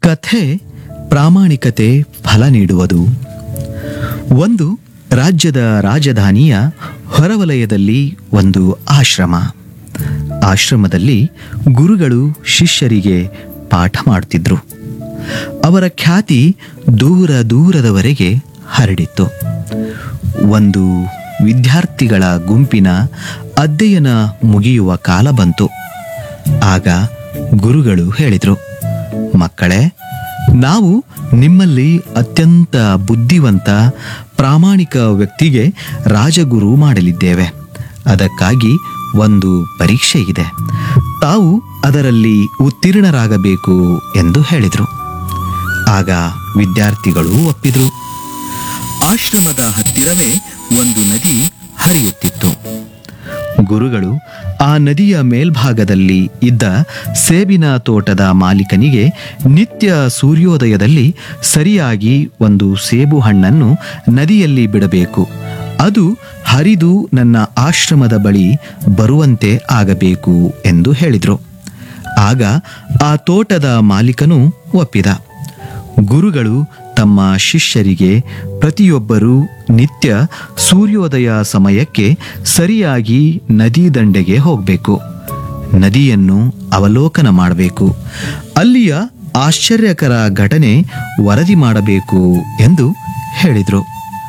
ಕಥೆ ಪ್ರಾಮಾಣಿಕತೆ ಫಲ ನೀಡುವುದು. ಒಂದು ರಾಜ್ಯದ ರಾಜಧಾನಿಯ ಹೊರವಲಯದಲ್ಲಿ ಒಂದು ಆಶ್ರಮ. ಆಶ್ರಮದಲ್ಲಿ ಗುರುಗಳು ಶಿಷ್ಯರಿಗೆ ಪಾಠ ಮಾಡುತ್ತಿದ್ದರು. ಅವರ ಖ್ಯಾತಿ ದೂರ ದೂರದವರೆಗೆ ಹರಡಿತ್ತು. ಒಂದು ವಿದ್ಯಾರ್ಥಿಗಳ ಗುಂಪಿನ ಅಧ್ಯಯನ ಮುಗಿಯುವ ಕಾಲ ಬಂತು. ಆಗ ಗುರುಗಳು ಹೇಳಿದರು, ಮಕ್ಕಳೇ, ನಾವು ನಿಮ್ಮಲ್ಲಿ ಅತ್ಯಂತ ಬುದ್ಧಿವಂತ ಪ್ರಾಮಾಣಿಕ ವ್ಯಕ್ತಿಗೆ ರಾಜಗುರು ಮಾಡಲಿದ್ದೇವೆ. ಅದಕ್ಕಾಗಿ ಒಂದು ಪರೀಕ್ಷೆ ಇದೆ. ತಾವು ಅದರಲ್ಲಿ ಉತ್ತೀರ್ಣರಾಗಬೇಕು ಎಂದು ಹೇಳಿದರು. ಆಗ ವಿದ್ಯಾರ್ಥಿಗಳು ಒಪ್ಪಿದರು. ಆಶ್ರಮದ ಹತ್ತಿರವೇ ಒಂದು ನದಿ ಹರಿಯುತ್ತಿತ್ತು. ಗುರುಗಳು ಆ ನದಿಯ ಮೇಲ್ಭಾಗದಲ್ಲಿ ಇದ್ದ ಸೇಬಿನ ತೋಟದ ಮಾಲೀಕನಿಗೆ ನಿತ್ಯ ಸೂರ್ಯೋದಯದಲ್ಲಿ ಸರಿಯಾಗಿ ಒಂದು ಸೇಬು ಹಣ್ಣನ್ನು ನದಿಯಲ್ಲಿ ಬಿಡಬೇಕು. ಅದು ಹರಿದು ನನ್ನ ಆಶ್ರಮದ ಬಳಿ ಬರುವಂತೆ ಆಗಬೇಕು ಎಂದು ಹೇಳಿದರು. ಆಗ ಆ ತೋಟದ ಮಾಲೀಕನು ಒಪ್ಪಿದ. ಗುರುಗಳು ತಮ್ಮ ಶಿಷ್ಯರಿಗೆ ಪ್ರತಿಯೊಬ್ಬರೂ ನಿತ್ಯ ಸೂರ್ಯೋದಯ ಸಮಯಕ್ಕೆ ಸರಿಯಾಗಿ ನದಿ ದಂಡೆಗೆ ಹೋಗಬೇಕು. ನದಿಯನ್ನು ಅವಲೋಕನ ಮಾಡಬೇಕು. ಅಲ್ಲಿಯ ಆಶ್ಚರ್ಯಕರ ಘಟನೆ ವರದಿ ಮಾಡಬೇಕು ಎಂದು ಹೇಳಿದರು.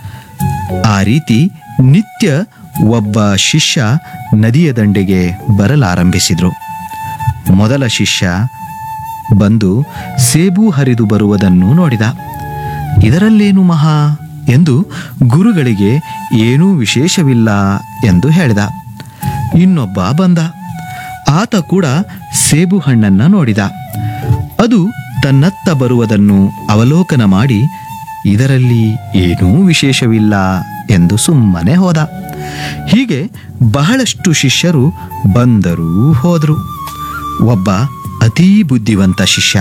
ಆ ರೀತಿ ನಿತ್ಯ ಒಬ್ಬ ಶಿಷ್ಯ ನದಿಯ ದಂಡೆಗೆ ಬರಲಾರಂಭಿಸಿದರು. ಮೊದಲ ಶಿಷ್ಯ ಬಂದು ಸೇಬು ಹರಿದು ಬರುವುದನ್ನು ನೋಡಿದ. ಇದರಲ್ಲೇನು ಮಹಾ ಎಂದು ಗುರುಗಳಿಗೆ ಏನೂ ವಿಶೇಷವಿಲ್ಲ ಎಂದು ಹೇಳಿದ. ಇನ್ನೊಬ್ಬ ಬಂದ. ಆತ ಕೂಡ ಸೇಬು ಹಣ್ಣನ್ನು ನೋಡಿದ. ಅದು ತನ್ನತ್ತ ಬರುವುದನ್ನು ಅವಲೋಕನ ಮಾಡಿ ಇದರಲ್ಲಿ ಏನೂ ವಿಶೇಷವಿಲ್ಲ ಎಂದು ಸುಮ್ಮನೆ ಹೋದ. ಹೀಗೆ ಬಹಳಷ್ಟು ಶಿಷ್ಯರು ಬಂದರೂ ಹೋದರು. ಒಬ್ಬ ಅತೀ ಬುದ್ಧಿವಂತ ಶಿಷ್ಯ.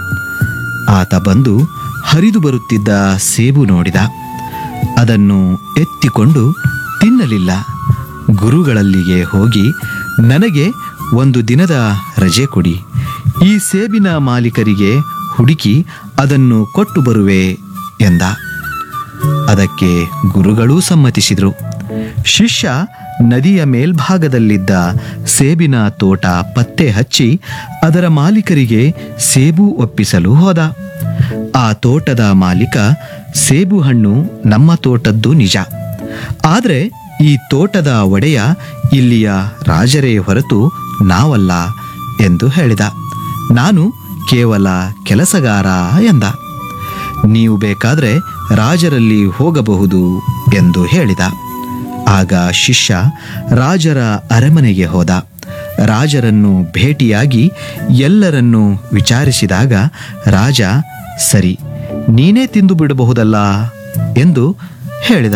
ಆತ ಬಂದು ಹರಿದು ಬರುತ್ತಿದ್ದ ಸೇಬು ನೋಡಿದ. ಅದನ್ನು ಎತ್ತಿಕೊಂಡು ತಿನ್ನಲಿಲ್ಲ. ಗುರುಗಳಲ್ಲಿಗೆ ಹೋಗಿ, ನನಗೆ ಒಂದು ದಿನದ ರಜೆ ಕೊಡಿ, ಈ ಸೇಬಿನ ಮಾಲೀಕರಿಗೆ ಹುಡುಕಿ ಅದನ್ನು ಕೊಟ್ಟು ಬರುವೆ ಎಂದ. ಅದಕ್ಕೆ ಗುರುಗಳೂ ಸಮ್ಮತಿಸಿದರು. ಶಿಷ್ಯ ನದಿಯ ಮೇಲ್ಭಾಗದಲ್ಲಿದ್ದ ಸೇಬಿನ ತೋಟ ಪತ್ತೆ ಹಚ್ಚಿ ಅದರ ಮಾಲೀಕರಿಗೆ ಸೇಬು ಒಪ್ಪಿಸಲು ಹೋದ. ಆ ತೋಟದ ಮಾಲೀಕ, ಸೇಬು ಹಣ್ಣು ನಮ್ಮ ತೋಟದ್ದು ನಿಜ, ಆದರೆ ಈ ತೋಟದ ಒಡೆಯ ಇಲ್ಲಿಯ ರಾಜರೇ ಹೊರತು ನಾವಲ್ಲ ಎಂದು ಹೇಳಿದ. ನಾನು ಕೇವಲ ಕೆಲಸಗಾರ ಎಂದ. ನೀವು ಬೇಕಾದರೆ ರಾಜರಲ್ಲಿ ಹೋಗಬಹುದು ಎಂದು ಹೇಳಿದ. ಆಗ ಶಿಷ್ಯ ರಾಜರ ಅರಮನೆಗೆ ಹೋದ. ರಾಜರನ್ನು ಭೇಟಿಯಾಗಿ ಎಲ್ಲರನ್ನೂ ವಿಚಾರಿಸಿದಾಗ ರಾಜ, ಸರಿ, ನೀನೇ ತಿಂದು ಬಿಡಬಹುದಲ್ಲ ಎಂದು ಹೇಳಿದ.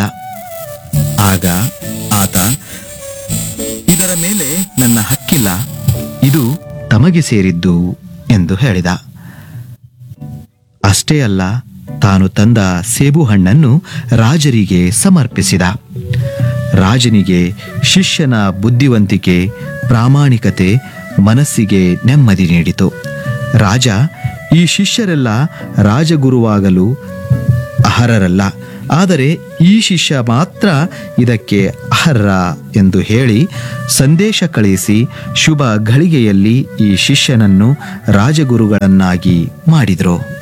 ಆಗ ಆತ, ಇದರ ಮೇಲೆ ನನ್ನ ಹಕ್ಕಿಲ್ಲ, ಇದು ತಮಗೆ ಸೇರಿದ್ದು ಎಂದು ಹೇಳಿದ. ಅಷ್ಟೇ ಅಲ್ಲ, ತಾನು ತಂದ ಸೇಬು ಹಣ್ಣನ್ನು ರಾಜರಿಗೆ ಸಮರ್ಪಿಸಿದ. ರಾಜನಿಗೆ ಶಿಷ್ಯನ ಬುದ್ಧಿವಂತಿಕೆ, ಪ್ರಾಮಾಣಿಕತೆ ಮನಸ್ಸಿಗೆ ನೆಮ್ಮದಿ ನೀಡಿತು. ರಾಜ, ಈ ಶಿಷ್ಯರೆಲ್ಲ ರಾಜಗುರುವಾಗಲು ಅರ್ಹರಲ್ಲ, ಆದರೆ ಈ ಶಿಷ್ಯ ಮಾತ್ರ ಇದಕ್ಕೆ ಅರ್ಹ ಎಂದು ಹೇಳಿ ಸಂದೇಶ ಕಳಿಸಿ ಶುಭ ಘಳಿಗೆಯಲ್ಲಿ ಈ ಶಿಷ್ಯನನ್ನು ರಾಜಗುರುಗಳನ್ನಾಗಿ ಮಾಡಿದರು.